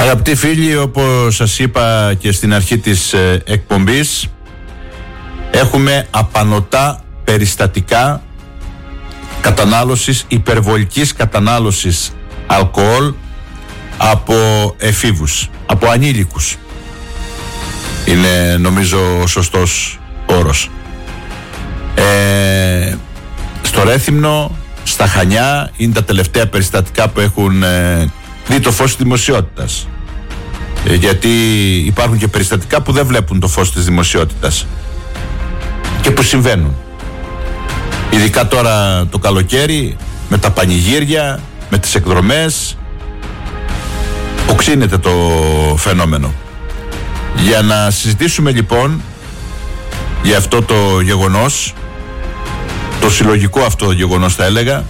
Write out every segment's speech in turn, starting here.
Αγαπητοί φίλοι, όπως σας είπα και στην αρχή της εκπομπής, έχουμε απανωτά περιστατικά κατανάλωσης, υπερβολικής κατανάλωσης αλκοόλ από εφήβους, από ανήλικους. Είναι νομίζω ο σωστός όρος. Στο Ρέθυμνο, στα Χανιά, είναι τα τελευταία περιστατικά που έχουν δει το φως της δημοσιότητας. Γιατί υπάρχουν και περιστατικά που δεν βλέπουν το φως της δημοσιότητας και που συμβαίνουν. Ειδικά τώρα το καλοκαίρι, με τα πανηγύρια, με τις εκδρομές, οξύνεται το φαινόμενο. Για να συζητήσουμε λοιπόν για αυτό το γεγονός, το συλλογικό αυτό γεγονός θα έλεγα,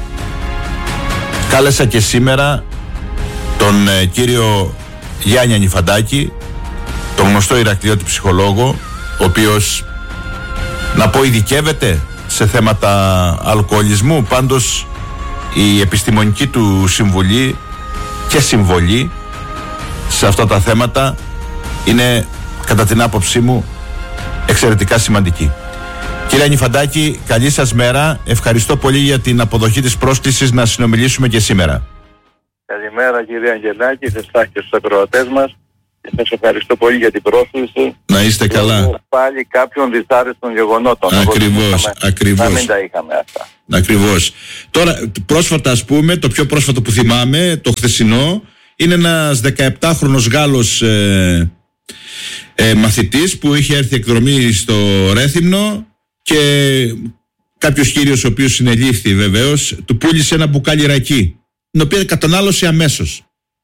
κάλεσα και σήμερα τον κύριο Γιάννη Ανιφαντάκη, τον γνωστό Ηρακλειώτη ψυχολόγο, ο οποίος, να πω, ειδικεύεται σε θέματα αλκοολισμού. Πάντως η επιστημονική του συμβουλή και συμβολή σε αυτά τα θέματα είναι, κατά την άποψή μου, εξαιρετικά σημαντική. Κύριε Ανιφαντάκη, καλή σας μέρα. Ευχαριστώ πολύ για την αποδοχή της πρόσκλησης να συνομιλήσουμε και σήμερα. Καλημέρα κύριε Αγγελάκη, σε εσάς και στους ακροατές μας. Και σας ευχαριστώ πολύ για την πρόσκληση. Να είστε καλά. Πάλι κάποιων δυσάρεστων γεγονότων. Ακριβώς. Να μην τα είχαμε αυτά. Ακριβώς. Τώρα, πρόσφατα, ας πούμε, το πιο πρόσφατο που θυμάμαι, το χθεσινό, είναι ένας 17χρονος Γάλλος μαθητής που είχε έρθει εκδρομή στο Ρέθυμνο και κάποιος κύριος, ο οποίος συνελήφθη βεβαίως, του πούλησε ένα μπουκάλι ρακί, την οποία κατανάλωσε αμέσως.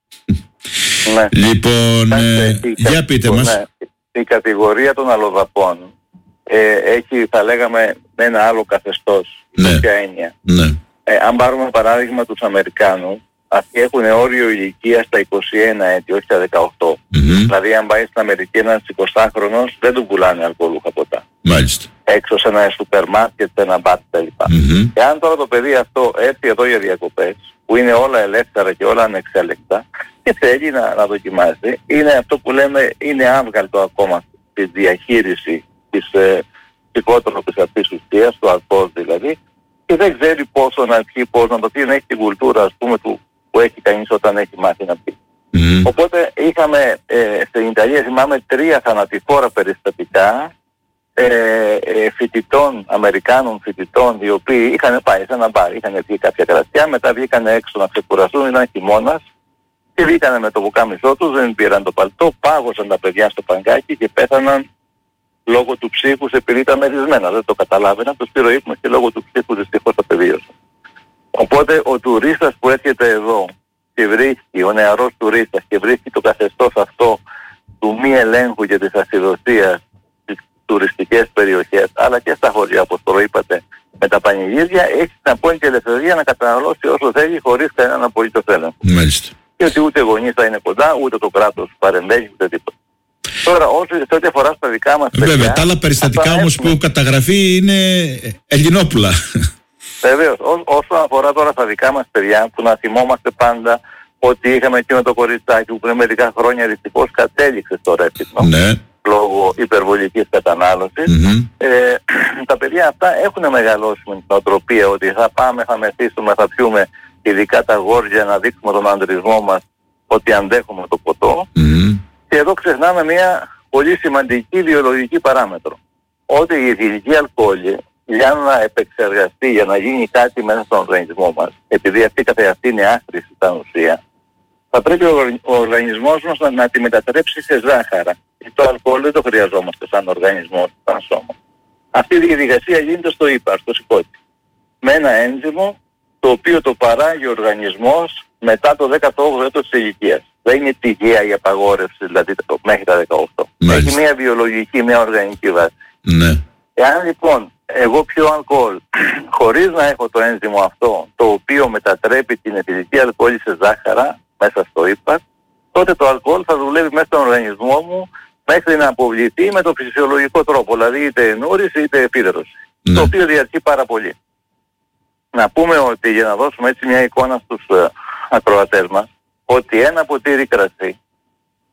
Ναι. Λοιπόν, για πείτε μας. Ναι. Η κατηγορία των αλλοδαπών έχει, θα λέγαμε, ένα άλλο καθεστώς. Ναι. Ποια έννοια. Ναι. Αν πάρουμε παράδειγμα τους Αμερικάνους, αυτοί έχουν όριο ηλικία στα 21 έτη, όχι στα 18. Δηλαδή, αν πάει στην Αμερική ένας 20χρονος, δεν του πουλάνε αλκοολούχα ποτά. Μάλιστα. Έξω σε ένα σούπερ μάρκετ, σε ένα μπαρ κτλ. Εάν τώρα το παιδί αυτό έρθει εδώ για διακοπές, που είναι όλα ελεύθερα και όλα ανεξέλεκτα, και θέλει να δοκιμάσει, είναι αυτό που λέμε, είναι άβγαλτο ακόμα στη διαχείριση της ψυχότροπης αυτής της ουσίας, του αλκοόλ δηλαδή, και δεν ξέρει πόσο να πιει, πώς να το πει, να έχει την κουλτούρα, ας πούμε, που έχει κανείς όταν έχει μάθει να πει. Οπότε είχαμε στην Ιταλία, θυμάμαι, 3 θανατηφόρα περιστατικά φοιτητών, Αμερικάνων φοιτητών, οι οποίοι είχαν πάει σε ένα μπαρ, είχαν πει κάποια κρασιά, μετά βγήκαν έξω να ξεκουραστούν, ήταν χειμώνας, και βγήκαν με το πουκάμισό τους, δεν πήραν το παλτό, πάγωσαν τα παιδιά στο παγκάκι και πέθαναν λόγω του ψύχους, επειδή ήταν μερισμένα, δεν το καταλάβαιναν, τους πήρε ο ύπνος και λόγω του ψύχους δυστυχώς τα πεδίωσαν. Οπότε ο τουρίστας που έρχεται εδώ και βρίσκει, ο νεαρός τουρίστας, και βρίσκει το καθεστώς αυτό του μη ελέγχου και της ασυδοσίας στις τουριστικές περιοχές, αλλά και στα χωριά, όπως το είπατε, με τα πανηγύρια, έχει την απόλυτη ελευθερία να καταναλώσει όσο θέλει χωρίς κανέναν απολύτως έλεγχο. Μάλιστα. Και ότι ούτε γονείς θα είναι κοντά, ούτε το κράτος παρεμβαίνει, ούτε τίποτα. Τώρα, σε ό,τι αφορά στα δικά μας παιδιά... Βέβαια, τα άλλα περιστατικά όμως που έχουν καταγραφεί είναι ελληνόπουλα. Βεβαίως. Όσον αφορά τώρα στα δικά μας παιδιά, που να θυμόμαστε πάντα ότι είχαμε εκείνο το κοριτσάκι που πριν μερικά χρόνια δυστυχώς κατέληξε στο Ρέθυμνο, ναι, λόγω υπερβολικής κατανάλωσης. Τα παιδιά αυτά έχουν μεγαλώσει με την νοοτροπία ότι θα πάμε, θα μεθύσουμε, θα πιούμε, ειδικά τα αγόρια, να δείξουμε τον ανδρισμό μας ότι αντέχουμε το ποτό. Και εδώ ξεχνάμε μια πολύ σημαντική βιολογική παράμετρο. Ότι η ηθική αλκοόλη, για να επεξεργαστεί, για να γίνει κάτι μέσα στον οργανισμό μας, επειδή αυτή καθεαυτή είναι άχρηστη στα ουσία, θα πρέπει ο οργανισμός μας να τη μετατρέψει σε ζάχαρα. Και το αλκοόλ δεν το χρειαζόμαστε σαν οργανισμό, σαν σώμα. Αυτή η διαδικασία γίνεται στο ύπαρ, στο σηκώτη, με ένα ένζυμο το οποίο το παράγει ο οργανισμός μετά το 18ο έτος της ηλικίας. Δεν είναι τυχαία η απαγόρευση, δηλαδή μέχρι τα 18. Μάλιστα. Έχει μια βιολογική, μια οργανική βάση. Ναι. Εάν λοιπόν εγώ πιω αλκοόλ χωρίς να έχω το ένζυμο αυτό, το οποίο μετατρέπει την εθιλική αλκοόλη σε ζάχαρα μέσα στο ύπαρ, τότε το αλκοόλ θα δουλεύει μέσα στον οργανισμό μου μέχρι να αποβληθεί με το φυσιολογικό τρόπο, δηλαδή είτε εννοήρηση είτε επίδρωση, το οποίο διαρκεί πάρα πολύ. Να πούμε ότι, για να δώσουμε έτσι μια εικόνα στους ακροατές μας, ότι ένα ποτήρι κρασί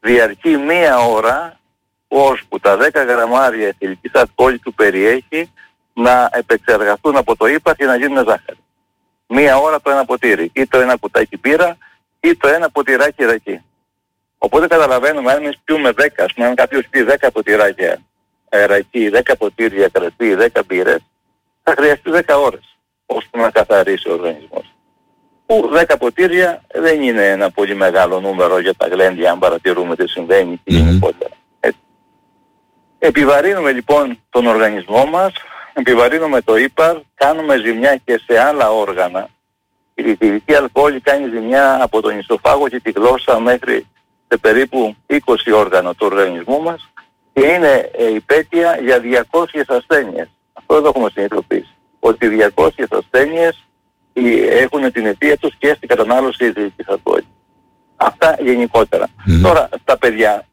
διαρκεί μία ώρα, ώσπου τα 10 γραμμάρια εθιλικής αλκοόλης που περιέχει να επεξεργαστούν από το ύπαρ και να γίνουν ζάχαρη. Μία ώρα το ένα ποτήρι, ή το ένα κουτάκι μπύρα, ή το ένα ποτηράκι ρακί. Οπότε καταλαβαίνουμε, αν εμείς πιούμε 10, ας πούμε, αν κάποιος πει 10 ποτηράκια ρακί, 10 ποτήρια κρασί, 10 μπύρες, θα χρειαστεί 10 ώρες ώστε να καθαρίσει ο οργανισμός. Που 10 ποτήρια δεν είναι ένα πολύ μεγάλο νούμερο για τα γλέντια, αν παρατηρούμε τι συμβαίνει και γενικότερα. Επιβαρύνουμε λοιπόν τον οργανισμό μας, επιβαρύνουμε το ύπαρ, κάνουμε ζημιά και σε άλλα όργανα. Η εθιλική αλκοόλη κάνει ζημιά από τον ισοφάγο και τη γλώσσα μέχρι σε περίπου 20 όργανα του οργανισμού μας και είναι υπέτεια για 200 ασθένειες. Αυτό δεν το έχουμε συνειδητοποιήσει. Ότι 200 ασθένειες έχουν την αιτία τους και στην κατανάλωση εθιλικής αλκοόλης. Αυτά γενικότερα. Τώρα, στα παιδιά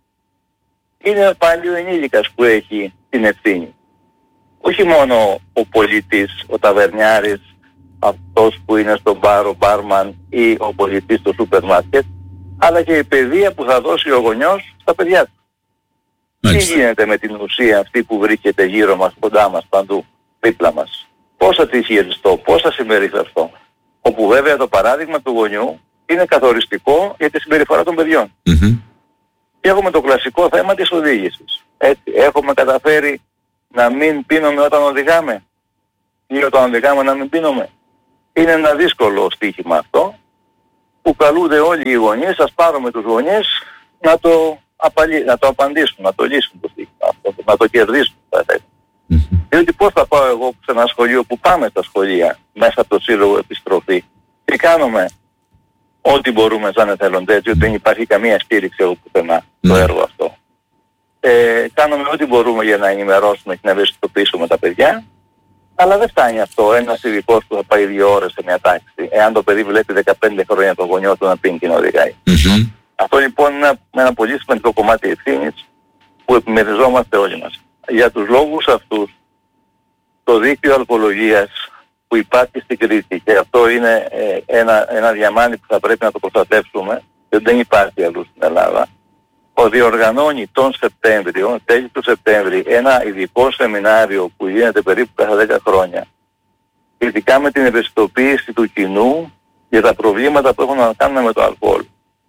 είναι πάλι ο ενήλικας που έχει την ευθύνη. Όχι μόνο ο πολίτης, ο ταβερνιάρης, αυτός που είναι στον μπαρ, ο μπάρμαν ή ο πολιτής στο σούπερ μάρκετ, αλλά και η παιδεία που θα δώσει ο γονιός στα παιδιά του. Τι γίνεται με την ουσία αυτή που βρίσκεται γύρω μας, κοντά μας, παντού, δίπλα μας. Πώς θα τη χειριστώ, πώς θα συμπεριφερθώ. Όπου βέβαια το παράδειγμα του γονιού είναι καθοριστικό για τη συμπεριφορά των παιδιών. Και έχουμε το κλασικό θέμα της οδήγησης. Έτσι, έχουμε καταφέρει να μην πίνουμε όταν οδηγάμε ή όταν οδηγάμε να μην πίνουμε. Είναι ένα δύσκολο στοίχημα αυτό που καλούνται όλοι οι γονείς, ας πάρουμε τους γονείς να το απαντήσουν, να το λύσουν το στοίχημα αυτό, να το κερδίσουν. Διότι πώς θα πάω εγώ σε ένα σχολείο που πάμε στα σχολεία μέσα από το Σύλλογο Επιστροφή και κάνουμε ό,τι μπορούμε σαν εθελοντές, διότι δεν υπάρχει καμία στήριξη από πουθενά το έργο αυτό. Κάνουμε ό,τι μπορούμε για να ενημερώσουμε και να ευαισθητοποιήσουμε τα παιδιά, αλλά δεν φτάνει αυτό. Ένας ειδικός που θα πάει 2 ώρες σε μια τάξη, εάν το παιδί βλέπει 15 χρόνια το γονιό του να πίνει και να οδηγάει. Αυτό λοιπόν είναι ένα πολύ σημαντικό κομμάτι ευθύνης που επιμεριζόμαστε όλοι μας. Για τους λόγους αυτούς, το δίκτυο αλκοολογίας που υπάρχει στην Κρήτη, και αυτό είναι ένα διαμάνι που θα πρέπει να το προστατεύσουμε, γιατί δεν υπάρχει αλλού στην Ελλάδα, διοργανώνει τον Σεπτέμβριο, τέλη του Σεπτέμβρη, ένα ειδικό σεμινάριο που γίνεται περίπου κάθε 10 χρόνια, ειδικά με την ευαισθητοποίηση του κοινού για τα προβλήματα που έχουν να κάνουν με το αλκοόλ.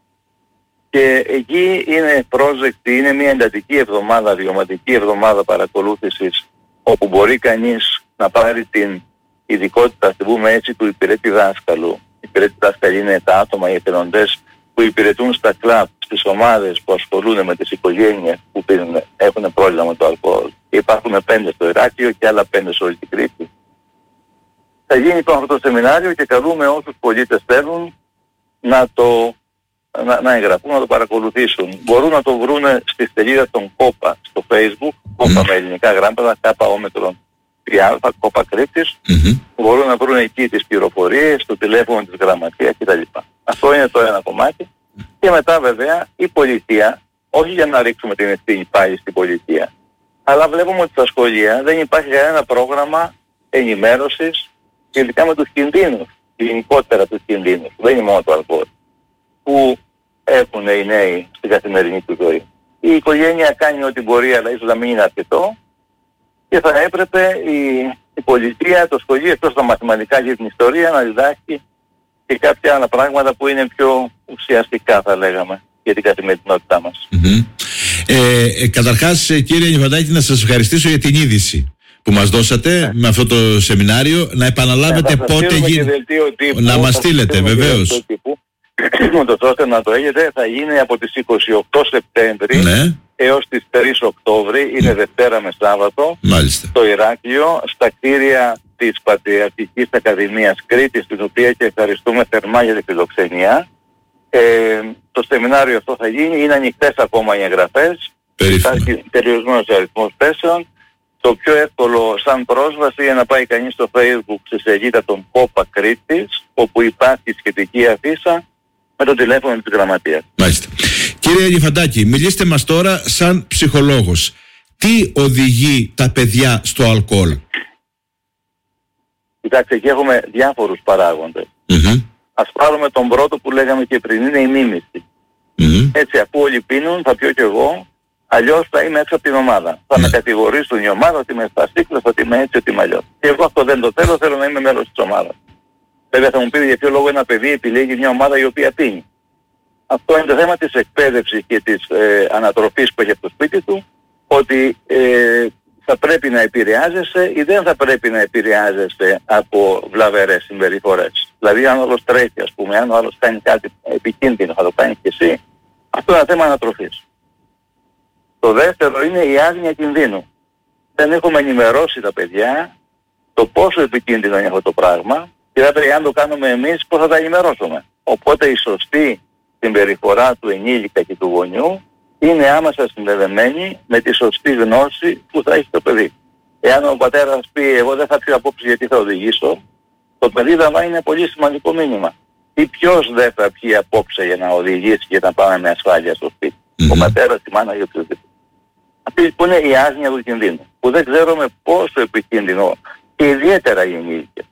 Και εκεί είναι πρόσδεκτη, είναι μια εντατική εβδομάδα, βιωματική εβδομάδα παρακολούθησης, όπου μπορεί κανείς να πάρει την ειδικότητα, ας πούμε έτσι, του υπηρέτη δάσκαλου. Οι υπηρέτη δάσκαλοι είναι τα άτομα, οι εθελοντές που υπηρετούν στα κλαμπ, στις ομάδες που ασχολούνται με τις οικογένειες που έχουν πρόβλημα με το αλκοόλ. Υπάρχουν 5 στο Ηράκλειο και άλλα 5 σε όλη την Κρήτη. Θα γίνει λοιπόν αυτό το σεμινάριο και καλούμε όσους πολίτες θέλουν να εγγραφούν, να το παρακολουθήσουν. Μπορούν να το βρουν στη σελίδα των ΚΟΠΑ στο Facebook, ΚΟΠΑ με ελληνικά γράμματα, ΚΟ ΚΟΠΑ Κρήτης. Μπορούν να βρουν εκεί τις πληροφορίες, το τηλέφωνο της γραμματείας κτλ. Αυτό είναι το ένα κομμάτι. Και μετά βέβαια η πολιτεία, όχι για να ρίξουμε την ευθύνη πάλι στην πολιτεία, αλλά βλέπουμε ότι στα σχολεία δεν υπάρχει κανένα πρόγραμμα ενημέρωσης ειδικά με τους κινδύνους, γενικότερα τους κινδύνους, δεν είναι μόνο το αλκοόλ, που έχουν οι νέοι στην καθημερινή του ζωή. Η οικογένεια κάνει ό,τι μπορεί, αλλά ίσως να μην είναι αρκετό, και θα έπρεπε η πολιτεία, το σχολείο, εκτός τα μαθηματικά και την ιστορία, να διδάξει και κάποια άλλα πράγματα που είναι πιο ουσιαστικά, θα λέγαμε, για την καθημερινότητά μας. Καταρχάς, κύριε Νιφαντάκη, να σας ευχαριστήσω για την είδηση που μας δώσατε με αυτό το σεμινάριο. Να επαναλάβετε πότε γίνεται. Να μας στείλετε, βεβαίως. Ώστε να το έχετε, θα γίνει από τις 28 Σεπτέμβρη έως τις 3 Οκτώβρη, είναι Δευτέρα με Σάββατο, στο Ηράκλειο, στα κτίρια της Πατριαρχικής Ακαδημίας Κρήτης, την οποία και ευχαριστούμε θερμά για την φιλοξενία. Το σεμινάριο αυτό θα γίνει, είναι ανοιχτές ακόμα οι εγγραφές, υπάρχει περιορισμένος αριθμός θέσεων. Το πιο εύκολο σαν πρόσβαση είναι να πάει κανείς στο Facebook στη σελίδα των ΚΟΠΑ Κρήτης, όπου υπάρχει σχετική αφίσα με το τηλέφωνο της γραμματείας. Μάλιστα. Κύριε Νιφαντάκη, μιλήστε μας τώρα σαν ψυχολόγος. Τι οδηγεί τα παιδιά στο αλκοόλ? Κοιτάξτε, εκεί έχουμε διάφορους παράγοντες. Ας πάρουμε τον πρώτο που λέγαμε και πριν, είναι η μίμηση. Έτσι, αφού όλοι πίνουν, θα πιω κι εγώ, αλλιώς θα είμαι έξω από την ομάδα. Θα με κατηγορήσουν η ομάδα ότι είμαι σπαστίκλος, ότι είμαι έτσι, ότι είμαι αλλιώς. Και εγώ αυτό δεν το θέλω, θέλω να είμαι μέλος της ομάδας. Βέβαια θα μου πείτε για ποιο λόγο ένα παιδί επιλέγει μια ομάδα η οποία πίνει. Αυτό είναι το θέμα της εκπαίδευσης και της ανατροφής που έχει από το σπίτι του, ότι θα πρέπει να επηρεάζεσαι ή δεν θα πρέπει να επηρεάζεσαι από βλαβερές συμπεριφορές. Δηλαδή αν ο άλλος τρέχει, ας πούμε, αν ο άλλος κάνει κάτι επικίνδυνο, θα το κάνεις και εσύ. Αυτό είναι ένα θέμα ανατροφής. Το δεύτερο είναι η άγνοια κινδύνου. Δεν έχουμε ενημερώσει τα παιδιά το πόσο επικίνδυνο είναι αυτό το πράγμα και δηλαδή αν το κάνουμε εμείς πώς θα τα ενημερώσουμε. Οπότε η σωστή συμπεριφορά του ενήλικα και του γονιού είναι άμεσα συνδεδεμένη με τη σωστή γνώση που θα έχει το παιδί. Εάν ο πατέρας πει εγώ δεν θα πιω απόψε γιατί θα οδηγήσω, το παιδί θα είναι πολύ σημαντικό μήνυμα. Ή ποιος δεν θα πιει απόψε για να οδηγήσει και να πάμε με ασφάλεια στο σπίτι. Ο πατέρας, η μάνα ή οποιοδήποτε. Αυτή λοιπόν είναι η άγνοια του κινδύνου. Που δεν ξέρουμε πόσο επικίνδυνο και ιδιαίτερα οι ενήλικες.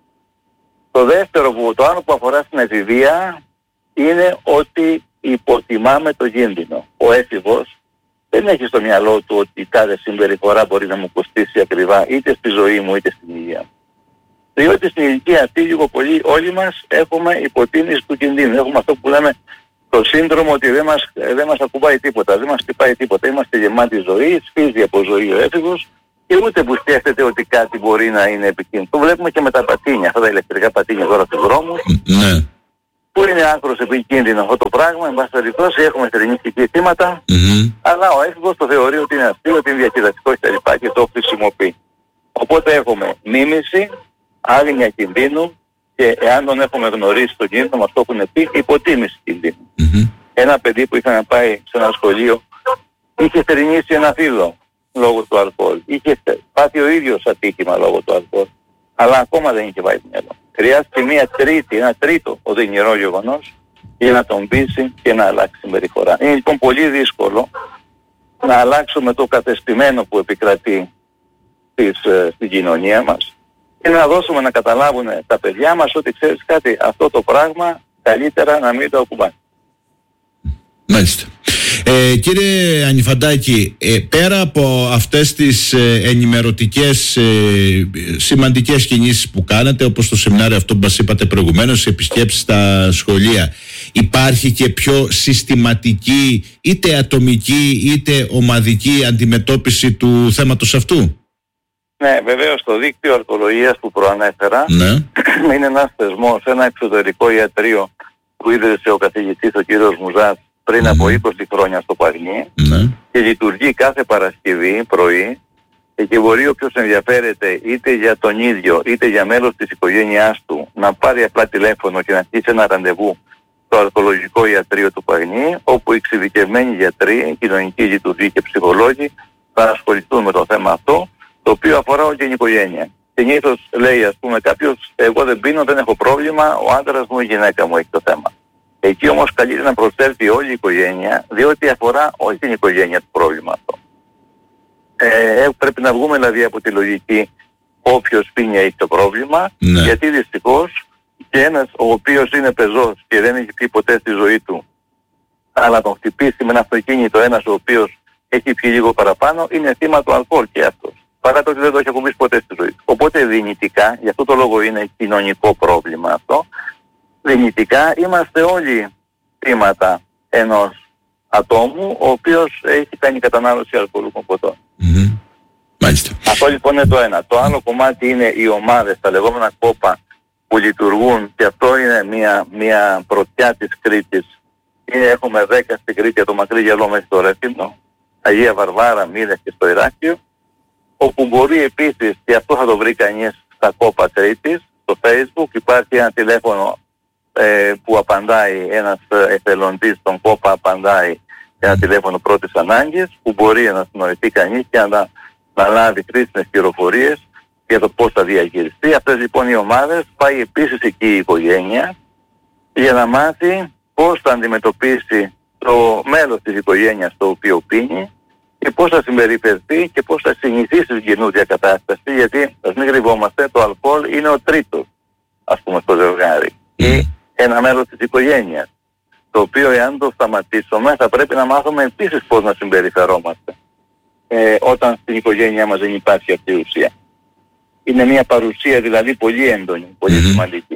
Το δεύτερο, το άλλο που αφορά στην εφηβεία είναι ότι υποτιμάμε το κίνδυνο. Ο έφηβος δεν έχει στο μυαλό του ότι κάθε συμπεριφορά μπορεί να μου κοστίσει ακριβά είτε στη ζωή μου είτε στην υγεία μου. Διότι στην ηλικία αυτή λίγο πολύ όλοι μας έχουμε υποτίμηση του κινδύνου. Έχουμε αυτό που λέμε το σύνδρομο ότι δεν μας ακουμπάει τίποτα, δεν μας χτυπάει τίποτα. Είμαστε γεμάτοι ζωή, σφίζει από ζωή ο έφηβος και ούτε που σκέφτεται ότι κάτι μπορεί να είναι επικίνδυνο. Το βλέπουμε και με τα πατίνια, αυτά τα ηλεκτρικά πατίνια τώρα στους δρόμους. Ναι. Που είναι άκρος επικίνδυνο αυτό το πράγμα, εν πάση περιπτώσει έχουμε θρηνιστική θύματα, αλλά ο έφηβος το θεωρεί ότι είναι αστείο, ότι είναι διακυδευτικό κτλ. Και το χρησιμοποιεί. Οπότε έχουμε μίμηση, άγνοια κινδύνου και εάν τον έχουμε γνωρίσει τον κίνδυνο με αυτό που είναι πει, υποτίμηση κινδύνου. Ένα παιδί που είχε να πάει σε ένα σχολείο είχε θρηνήσει ένα φίδο λόγω του αλκοόλ. Είχε πάθει ο ίδιος ατύχημα λόγω του αλκοόλ. Αλλά ακόμα δεν είχε πάει το μυαλό. Χρειάζεται ένα τρίτο οδυνηρό γεγονός για να τον πείσει και να αλλάξει συμπεριφορά. Είναι λοιπόν πολύ δύσκολο να αλλάξουμε το κατεστημένο που επικρατεί στην κοινωνία μας και να δώσουμε να καταλάβουν τα παιδιά μας ότι ξέρεις κάτι, αυτό το πράγμα καλύτερα να μην το ακουμπάνε. Μάλιστα. Κύριε Ανιφαντάκη, πέρα από αυτές τις ενημερωτικές σημαντικές κινήσεις που κάνατε, όπως το σεμινάριο αυτό που μας είπατε προηγουμένως, επισκέψεις στα σχολεία, υπάρχει και πιο συστηματική είτε ατομική είτε ομαδική αντιμετώπιση του θέματος αυτού? Ναι, βεβαίως το δίκτυο αλκοολογίας που προανέφερα είναι ένας θεσμός, ένα εξωτερικό ιατρείο που ίδρυσε ο καθηγητής ο κύριος Μουζάς πριν από 20 χρόνια στο Παγνί και λειτουργεί κάθε Παρασκευή πρωί και μπορεί όποιος ενδιαφέρεται είτε για τον ίδιο είτε για μέλος της οικογένειάς του να πάρει απλά τηλέφωνο και να στήσει ένα ραντεβού στο αλκοολογικό ιατρείο του Παγνί, όπου εξειδικευμένοι γιατροί, κοινωνικοί λειτουργοί και ψυχολόγοι θα ασχοληθούν με το θέμα αυτό, το οποίο αφορά όλη την οικογένεια. Συνήθως λέει ας πούμε κάποιος, εγώ δεν πίνω, δεν έχω πρόβλημα, ο άντρας μου, η γυναίκα μου έχει το θέμα. Εκεί όμως καλύτερα να προσθέτει όλη η οικογένεια, διότι αφορά όλη την οικογένεια το πρόβλημα αυτό. Πρέπει να βγούμε δηλαδή από τη λογική όποιος πίνει έχει το πρόβλημα, γιατί δυστυχώς και ένας ο οποίος είναι πεζός και δεν έχει πει ποτέ στη ζωή του, αλλά τον χτυπήσει με ένα αυτοκίνητο ένας ο οποίος έχει πιει λίγο παραπάνω, είναι θύμα του αλκοόλ και αυτός. Παρά το ότι δεν το έχει ακουμπήσει ποτέ στη ζωή του. Οπότε δυνητικά, γι' αυτό το λόγο είναι κοινωνικό πρόβλημα αυτό, δυνητικά είμαστε όλοι θύματα ενός ατόμου ο οποίος έχει κάνει κατανάλωση αλκοολούχων ποτών. Μάλιστα. Αυτό λοιπόν είναι το ένα. Το άλλο κομμάτι είναι οι ομάδες, τα λεγόμενα κόπα που λειτουργούν και αυτό είναι μια πρωτιά της Κρήτης. Έχουμε 10 στην Κρήτη, το μακρύ γυαλό μέχρι το Ρέθυμνο, Αγία Βαρβάρα, Μύδες και στο Ηράκλειο, όπου μπορεί επίσης, και αυτό θα το βρει κανείς στα κόπα Κρήτης, στο Facebook υπάρχει ένα τηλέφωνο που απαντάει, ένας εθελοντής στον κόπα απαντάει ένα τηλέφωνο πρώτης ανάγκης που μπορεί να συνοηθεί κανείς και να λάβει χρήσιμες πληροφορίες για το πώς θα διαχειριστεί. Αυτές λοιπόν οι ομάδες πάει επίσης εκεί η οικογένεια για να μάθει πώς θα αντιμετωπίσει το μέλος της οικογένειας το οποίο πίνει και πώς θα συμπεριφερθεί και πώς θα συνηθίσει στην καινούργια κατάσταση, γιατί ας μην κρυβόμαστε, το αλκοόλ είναι ο τρίτος ας πούμε στο ζευγάρι ή ένα μέλος της οικογένειας. το οποίο εάν το σταματήσουμε θα πρέπει να μάθουμε επίσης πώς να συμπεριφερόμαστε όταν στην οικογένειά μας δεν υπάρχει αυτή η ουσία. Είναι μια παρουσία δηλαδή πολύ έντονη, πολύ σημαντική.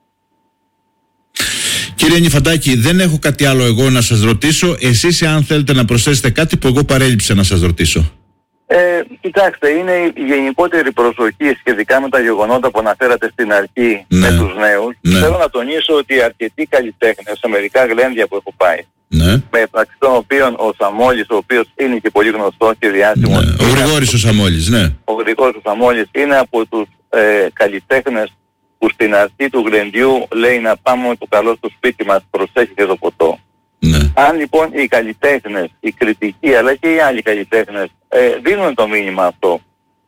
Κύριε Νιφαντάκη, δεν έχω κάτι άλλο εγώ να σας ρωτήσω. Εσείς αν θέλετε να προσθέσετε κάτι που εγώ παρέλειψα να σας ρωτήσω. Κοιτάξτε, είναι η γενικότερη προσοχή σχετικά με τα γεγονότα που αναφέρατε στην αρχή με τους νέους. Θέλω να τονίσω ότι αρκετοί καλλιτέχνες σε μερικά γλένδια που έχω πάει, μεταξύ των οποίων ο Σαμόλης, ο οποίος είναι και πολύ γνωστός και διάσημος. Ο Γρηγόρης ο Σαμόλης, Ο Γρηγόρης ο Σαμόλης είναι από τους καλλιτέχνες που στην αρχή του γλεντιού λέει να πάμε το καλό στο σπίτι μας, προσέχετε το ποτό. Αν λοιπόν οι καλλιτέχνες, οι κριτικοί αλλά και οι άλλοι καλλιτέχνες δίνουν το μήνυμα αυτό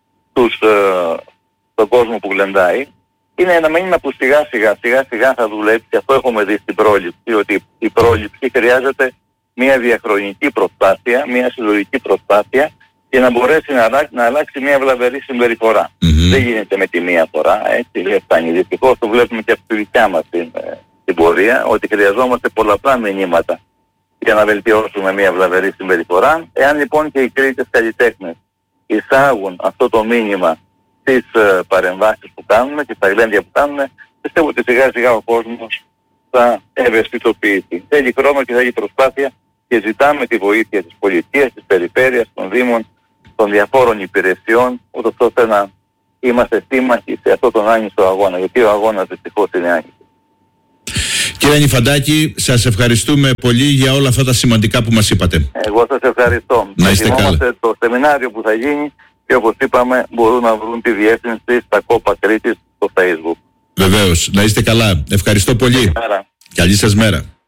στον κόσμο που γλεντάει, είναι ένα μήνυμα που σιγά σιγά θα δουλέψει. Αυτό έχουμε δει στην πρόληψη, ότι η πρόληψη χρειάζεται μια διαχρονική προσπάθεια, μια συλλογική προσπάθεια για να μπορέσει να αλλάξει μια βλαβερή συμπεριφορά. Δεν γίνεται με τη μία φορά, έτσι δεν φτάνει. Δυστυχώς το βλέπουμε και από τη δικιά μας την πορεία, ότι χρειαζόμαστε πολλαπλά μηνύματα για να βελτιώσουμε μια βλαβερή συμπεριφορά. Εάν λοιπόν και οι κρίτες καλλιτέχνες εισάγουν αυτό το μήνυμα στις παρεμβάσεις που κάνουμε και στα γλέντια που κάνουμε, πιστεύω ότι σιγά σιγά ο κόσμος θα ευαισθητοποιηθεί. Θέλει χρόνο και θέλει προσπάθεια και ζητάμε τη βοήθεια της πολιτείας, της περιφέρειας, των δήμων, των διαφόρων υπηρεσιών, ούτως ώστε να είμαστε σύμμαχοι σε αυτόν τον άνισο αγώνα, γιατί ο αγώνας δυστυχώς είναι άνισος. Κύριε Νιφαντάκη, σας ευχαριστούμε πολύ για όλα αυτά τα σημαντικά που μας είπατε. Εγώ σας ευχαριστώ. Να είστε καλά. Το σεμινάριο που θα γίνει και όπως είπαμε μπορούν να βρουν τη διεύθυνση στα Κόπα Κρήτης στο Facebook. Βεβαίως. Να είστε καλά. Ευχαριστώ πολύ. Καλή σας μέρα.